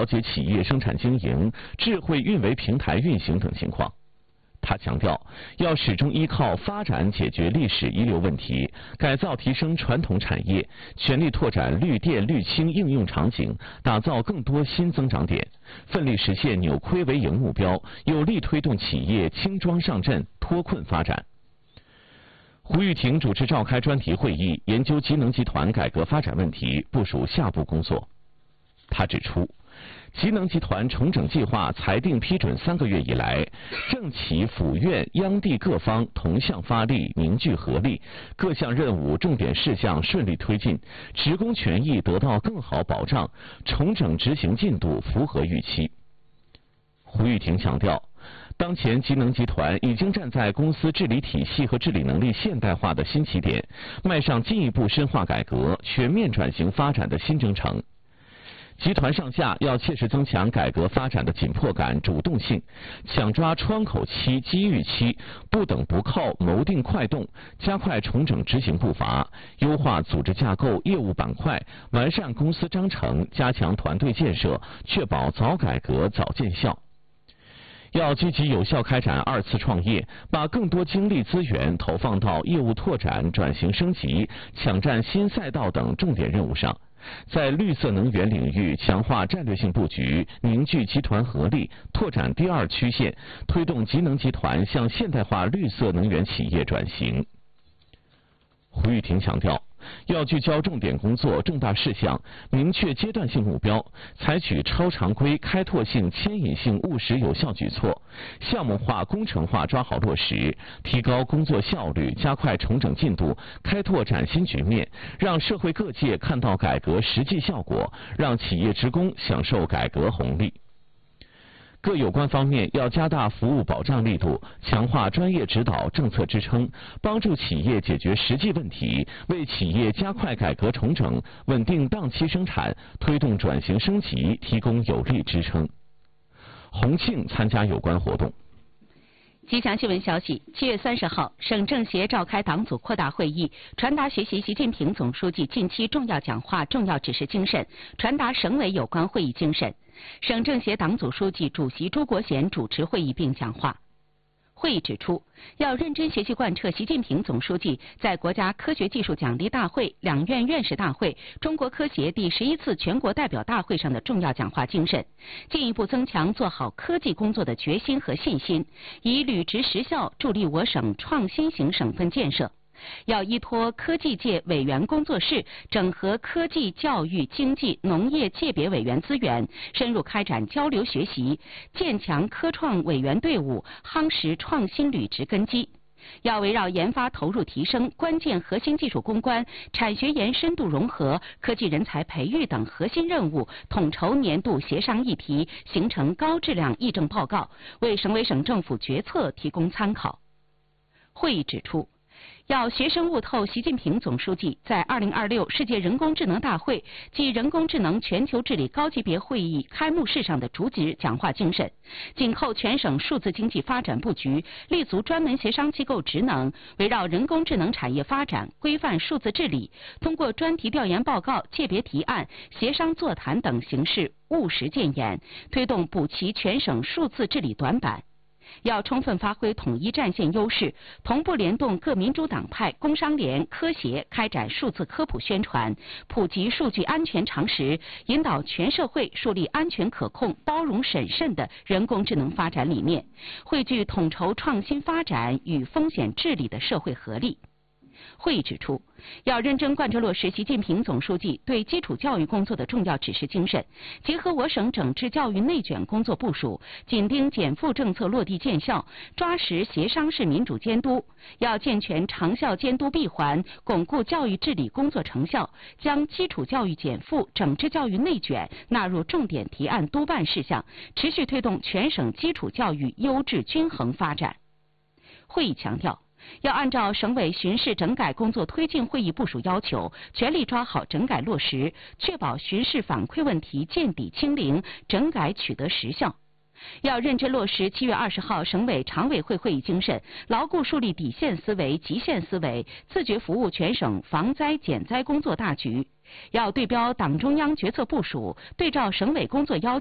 了解企业生产经营、智慧运维平台运行等情况。他强调，要始终依靠发展解决历史遗留问题，改造提升传统产业，全力拓展绿电绿氢应用场景，打造更多新增长点，奋力实现扭亏为盈目标，有力推动企业轻装上阵、脱困发展。胡玉婷主持召开专题会议，研究吉能集团改革发展问题，部署下步工作。他指出，吉能集团重整计划裁定批准3个月以来，政企、府院、央地各方同向发力，凝聚合力，各项任务重点事项顺利推进，职工权益得到更好保障，重整执行进度符合预期。胡玉婷强调，当前吉能集团已经站在公司治理体系和治理能力现代化的新起点，迈上进一步深化改革、全面转型发展的新征程。集团上下要切实增强改革发展的紧迫感、主动性，抢抓窗口期、机遇期，不等不扣，谋定快动，加快重整执行步伐，优化组织架构、业务板块，完善公司章程，加强团队建设，确保早改革早见效。要积极有效开展2次创业，把更多精力资源投放到业务拓展、转型升级、抢占新赛道等重点任务上。在绿色能源领域强化战略性布局，凝聚集团合力，拓展第2曲线，推动吉能集团向现代化绿色能源企业转型。胡玉婷强调，要聚焦重点工作、重大事项，明确阶段性目标，采取超常规、开拓性、牵引性务实有效举措，项目化、工程化抓好落实，提高工作效率，加快重整进度，开拓崭新局面，让社会各界看到改革实际效果，让企业职工享受改革红利。各有关方面要加大服务保障力度，强化专业指导、政策支撑，帮助企业解决实际问题，为企业加快改革重整、稳定档期生产、推动转型升级提供有力支撑。洪庆参加有关活动。 吉祥新闻消息，7月30号，省政协召开党组扩大会议，传达学习习近平总书记近期重要讲话、重要指示精神，传达省委有关会议精神。省政协党组书记、主席朱国贤主持会议并讲话。会议指出，要认真学习贯彻习近平总书记在国家科学技术奖励大会、两院院士大会、中国科协第11次全国代表大会上的重要讲话精神，进一步增强做好科技工作的决心和信心，以履职实效助力我省创新型省份建设。要依托科技界委员工作室，整合科技、教育、经济、农业界别委员资源，深入开展交流学习，建强科创委员队伍，夯实创新履职根基。要围绕研发投入提升、关键核心技术攻关、产学研深度融合、科技人才培育等核心任务，统筹年度协商议题，形成高质量议政报告，为省委省政府决策提供参考。会议指出，要学深悟透习近平总书记在2026世界人工智能大会暨人工智能全球治理高级别会议开幕式上的主旨讲话精神，紧扣全省数字经济发展布局，立足专门协商机构职能，围绕人工智能产业发展、规范数字治理，通过专题调研报告、界别提案、协商座谈等形式务实建言，推动补齐全省数字治理短板。要充分发挥统一战线优势，同步联动各民主党派、工商联、科协开展数字科普宣传，普及数据安全常识，引导全社会树立安全可控、包容审慎的人工智能发展理念，汇聚统筹创新发展与风险治理的社会合力。会议指出，要认真贯彻落实习近平总书记对基础教育工作的重要指示精神，结合我省整治教育内卷工作部署，紧盯减负政策落地见效，抓实协商式民主监督，要健全长效监督闭环，巩固教育治理工作成效，将基础教育减负、整治教育内卷纳入重点提案督办事项，持续推动全省基础教育优质均衡发展。会议强调，要按照省委巡视整改工作推进会议部署要求，全力抓好整改落实，确保巡视反馈问题见底清零，整改取得实效。要认真落实7月20号省委常委会会议精神，牢固树立底线思维、极限思维，自觉服务全省防灾减灾工作大局。要对标党中央决策部署，对照省委工作要求。